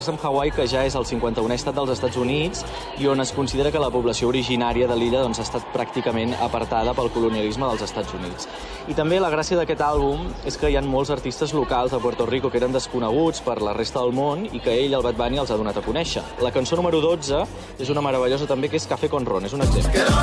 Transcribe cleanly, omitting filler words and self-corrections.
Amb Hawaii, que ja és el 51è estat dels Estats Units i on es considera que la població originària de l'illa ha estat pràcticament apartada pel colonialisme dels Estats Units. I també la gràcia d'aquest àlbum és que hi ha molts artistes locals de Puerto Rico que eren desconeguts per la resta del món i que ell, el Bad Bunny, els ha donat a conèixer. La cançó número 12 és una meravellosa també, que és Café con Ron, és un exemple.